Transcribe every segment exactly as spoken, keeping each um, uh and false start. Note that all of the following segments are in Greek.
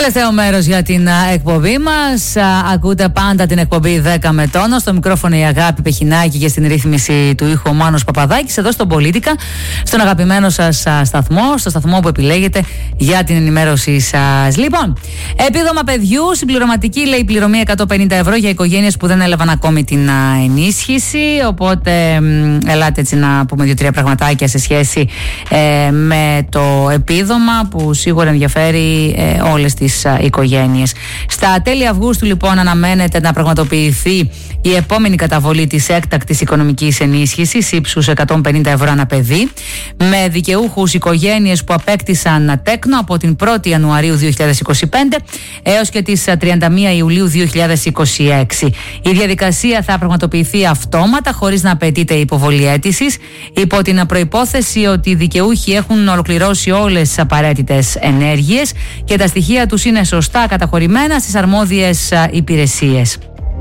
Τελευταίο μέρος για την α, εκπομπή μας. Α, ακούτε πάντα την εκπομπή δέκα με τόνο. Στο μικρόφωνο η Αγάπη Πεχινάκη και στην ρύθμιση του ήχου ο Μάνος Παπαδάκης. Εδώ στον Πολίτικα, στον αγαπημένο σας α, σταθμό, στο σταθμό που επιλέγετε για την ενημέρωσή σας. Λοιπόν, επίδομα παιδιού, συμπληρωματική λέει πληρωμή εκατόν πενήντα ευρώ για οικογένειες που δεν έλαβαν ακόμη την α, ενίσχυση. Οπότε, μ, ελάτε έτσι να πούμε δύο-τρία πραγματάκια σε σχέση ε, με το επίδομα που σίγουρα ενδιαφέρει ε, όλες τις οικογένειες. Στα τέλη Αυγούστου λοιπόν αναμένεται να πραγματοποιηθεί η επόμενη καταβολή της έκτακτης οικονομικής ενίσχυσης ύψους εκατόν πενήντα ευρώ ανά παιδί, με δικαιούχους οικογένειες που απέκτησαν τέκνο από την πρώτη Ιανουαρίου δύο χιλιάδες είκοσι πέντε έως και τις τριάντα μία Ιουλίου δύο χιλιάδες είκοσι έξι. Η διαδικασία θα πραγματοποιηθεί αυτόματα χωρίς να απαιτείται υποβολή αίτησης, υπό την προϋπόθεση ότι οι δικαιούχοι έχουν ολοκληρώσει όλες τις απαραίτητες ενέργειες και τα στοιχεία τους είναι σωστά καταχωρημένα στις αρμόδιες υπηρεσίες.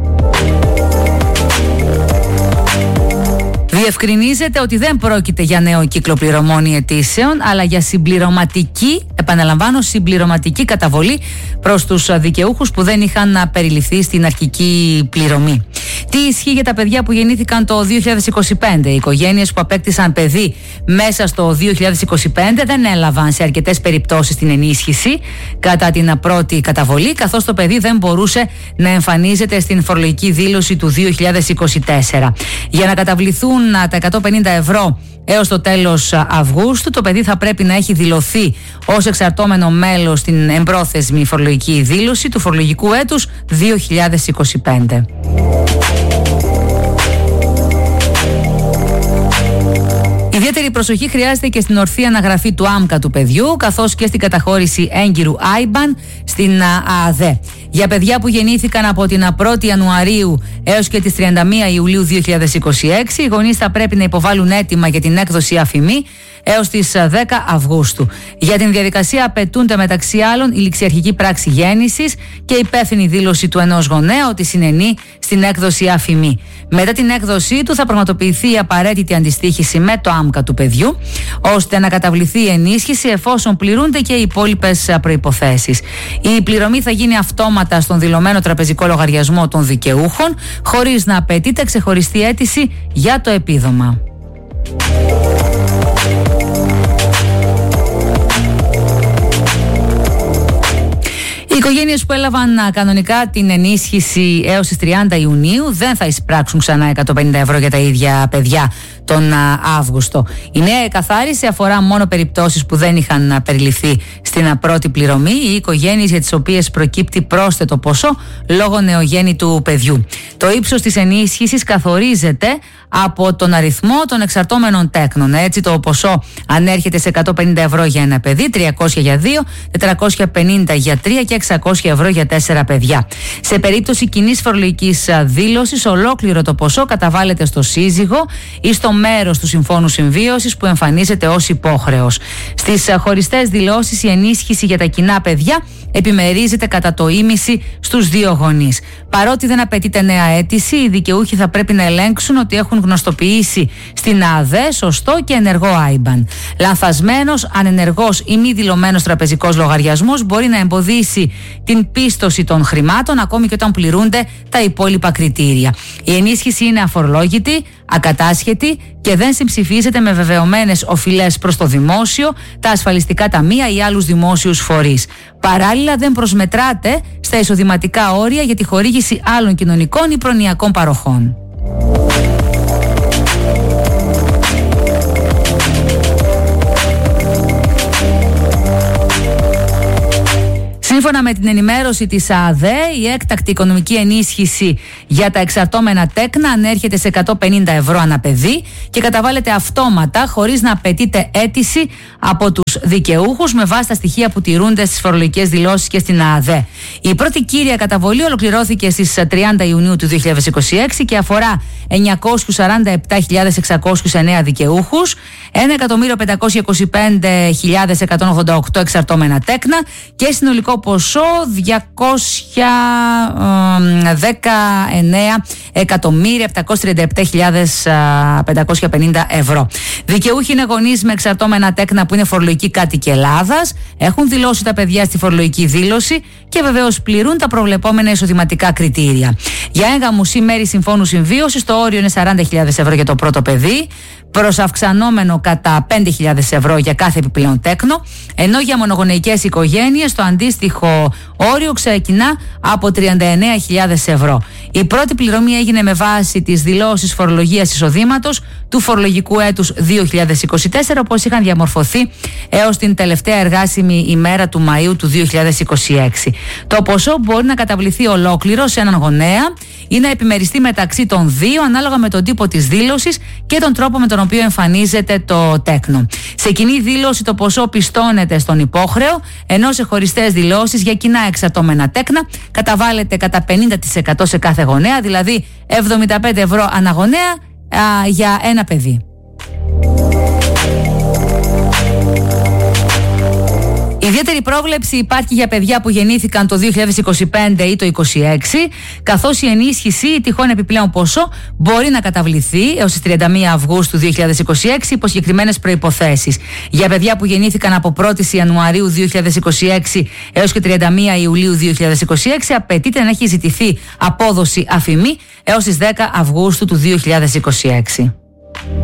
Διευκρινίζεται ότι δεν πρόκειται για νέο κύκλο πληρωμών ή αιτήσεων, αλλά για συμπληρωματική, επαναλαμβάνω, συμπληρωματική καταβολή προς τους δικαιούχους που δεν είχαν περιληφθεί στην αρχική πληρωμή. Τι ισχύει για τα παιδιά που γεννήθηκαν το δύο χιλιάδες είκοσι πέντε? Οι οικογένειες που απέκτησαν παιδί μέσα στο δύο χιλιάδες είκοσι πέντε δεν έλαβαν σε αρκετές περιπτώσεις την ενίσχυση κατά την πρώτη καταβολή, καθώς το παιδί δεν μπορούσε να εμφανίζεται στην φορολογική δήλωση του δύο χιλιάδες είκοσι τέσσερα. Για να καταβληθούν τα εκατόν πενήντα ευρώ έως το τέλος Αυγούστου, το παιδί θα πρέπει να έχει δηλωθεί ως εξαρτώμενο μέλος στην εμπρόθεσμη φορολογική δήλωση του φορολογικού έτους δύο χιλιάδες είκοσι πέντε. Ιδιαίτερη προσοχή χρειάζεται και στην ορθή αναγραφή του άμκα του παιδιού, καθώς και στην καταχώρηση έγκυρου άιμπαν στην ΑΑΔΕ. Για παιδιά που γεννήθηκαν από την πρώτη Ιανουαρίου έως και τις τριάντα μία Ιουλίου δύο χιλιάδες είκοσι έξι, οι γονείς θα πρέπει να υποβάλουν αίτημα για την έκδοση αφημί έως τις δέκα Αυγούστου. Για την διαδικασία απαιτούνται μεταξύ άλλων η ληξιαρχική πράξη γέννησης και υπεύθυνη δήλωση του ενός γονέα ότι συνενεί στην έκδοση αφημί. Μετά την έκδοσή του θα πραγματοποιηθεί η απαραίτητη αντιστοίχηση με το άμκα του παιδιού, ώστε να καταβληθεί η ενίσχυση εφόσον πληρούνται και οι υπόλοιπες προϋποθέσεις. Η πληρωμή θα γίνει αυτόματα στον δηλωμένο τραπεζικό λογαριασμό των δικαιούχων, χωρίς να απαιτείται ξεχωριστή αίτηση για το επίδομα. Οι οικογένειες που έλαβαν κανονικά την ενίσχυση έως τις τριάντα Ιουνίου δεν θα εισπράξουν ξανά εκατόν πενήντα ευρώ για τα ίδια παιδιά τον Αύγουστο. Η νέα εκαθάριση αφορά μόνο περιπτώσεις που δεν είχαν περιληφθεί στην πρώτη πληρωμή ή οικογένειες για τις οποίες προκύπτει πρόσθετο ποσό λόγω νεογέννητου παιδιού. Το ύψος της ενίσχυσης καθορίζεται από τον αριθμό των εξαρτώμενων τέκνων. Έτσι, το ποσό ανέρχεται σε εκατόν πενήντα ευρώ για ένα παιδί, τριακόσια για δύο, τετρακόσια πενήντα για τρία και εξακόσια ευρώ για τέσσερα παιδιά. Σε περίπτωση κοινής φορολογικής δήλωσης, ολόκληρο το ποσό καταβάλλεται στο σύζυγο ή στο μέρος του συμφώνου συμβίωσης που εμφανίζεται ως υπόχρεος. Στις χωριστές δηλώσεις, η ενίσχυση για τα κοινά παιδιά επιμερίζεται κατά το ίμιση στους δύο γονείς. Παρότι δεν απαιτείται νέα αίτηση, οι δικαιούχοι θα πρέπει να ελέγξουν ότι έχουν γνωστοποιήσει στην ΑΑΔΕ σωστό και ενεργό άιμπαν. Λανθασμένος, ανενεργός ή μη δηλωμένος τραπεζικός λογαριασμός μπορεί να εμποδίσει την πίστοση των χρημάτων ακόμη και όταν πληρούνται τα υπόλοιπα κριτήρια. Η ενίσχυση είναι αφορολόγητη, ακατάσχετη και δεν συμψηφίζεται με βεβαιωμένες οφειλές προς το δημόσιο, τα ασφαλιστικά ταμεία ή άλλους δημόσιους φορείς. Παράλληλα, δεν προσμετράται στα εισοδηματικά όρια για τη χορήγηση άλλων κοινωνικών ή προνοιακών παροχών. Σύμφωνα με την ενημέρωση της ΑΑΔΕ, η έκτακτη οικονομική ενίσχυση για τα εξαρτώμενα τέκνα ανέρχεται σε εκατόν πενήντα ευρώ ανά παιδί και καταβάλλεται αυτόματα χωρίς να απαιτείται αίτηση από τους δικαιούχους με βάση τα στοιχεία που τηρούνται στις φορολογικές δηλώσεις και στην ΑΑΔΕ. Η πρώτη κύρια καταβολή ολοκληρώθηκε στις τριάντα Ιουνίου του δύο χιλιάδες είκοσι έξι και αφορά εννιακόσιους σαράντα επτά χιλιάδες εξακόσιους εννέα δικαιούχους, ένα εκατομμύριο πεντακόσιες είκοσι πέντε χιλιάδες εκατόν ογδόντα οκτώ εξαρτώμενα τέκνα και συνολικό ποσό διακόσια δεκαεννέα εκατομμύρια επτακόσιες τριάντα επτά χιλιάδες πεντακόσια πενήντα ευρώ. Δικαιούχοι είναι γονείς με εξαρτώμενα τέκνα που είναι φορολογικοί νομικοί κάτοικοι Ελλάδας, έχουν δηλώσει τα παιδιά στη φορολογική δήλωση και βεβαίως πληρούν τα προβλεπόμενα εισοδηματικά κριτήρια. Για έγγαμους ή μέρη συμφώνου συμβίωσης, το όριο είναι σαράντα χιλιάδες ευρώ για το πρώτο παιδί, προσαυξανόμενο κατά πέντε χιλιάδες ευρώ για κάθε επιπλέον τέκνο, ενώ για μονογονεϊκές οικογένειες το αντίστοιχο όριο ξεκινά από τριάντα εννέα χιλιάδες ευρώ. Η πρώτη πληρωμή έγινε με βάση τις δηλώσεις φορολογίας εισοδήματος του φορολογικού έτους δύο χιλιάδες είκοσι τέσσερα, όπως είχαν διαμορφωθεί έως την τελευταία εργάσιμη ημέρα του Μαΐου του δύο χιλιάδες είκοσι έξι. Το ποσό μπορεί να καταβληθεί ολόκληρο σε έναν γονέα ή να επιμεριστεί μεταξύ των δύο ανάλογα με τον τύπο της δήλωσης και τον τρόπο με τον οποίο εμφανίζεται το τέκνο. Σε κοινή δήλωση το ποσό πιστώνεται στον υπόχρεο, ενώ σε χωριστές δηλώσεις για κοινά εξαρτώμενα τέκνα καταβάλλεται κατά πενήντα τοις εκατό σε κάθε γονέα, δηλαδή εβδομήντα πέντε ευρώ ανά γονέα α, για ένα παιδί. Ιδιαίτερη πρόβλεψη υπάρχει για παιδιά που γεννήθηκαν το δύο χιλιάδες είκοσι πέντε ή το είκοσι έξι, καθώς η ενίσχυση ή τυχόν επιπλέον ποσό μπορεί να καταβληθεί έως τις τριάντα μία Αυγούστου δύο χιλιάδες είκοσι έξι υπό συγκεκριμένες προϋποθέσεις. Για παιδιά που γεννήθηκαν από πρώτη Ιανουαρίου δύο χιλιάδες είκοσι έξι έως και τριάντα μία Ιουλίου δύο χιλιάδες είκοσι έξι απαιτείται να έχει ζητηθεί απόδοση αφημί έως τις δέκα Αυγούστου του δύο χιλιάδες είκοσι έξι.